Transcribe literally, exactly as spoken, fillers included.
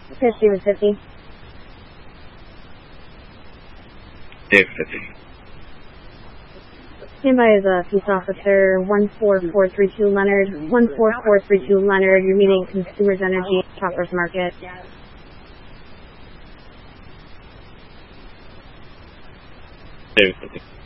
fifty with fifty. Dave fifty. Standby is a Peace Officer one four four three two Leonard. one four four three two Leonard, you're meeting Consumers Energy, Shoppers Market. Dave fifty.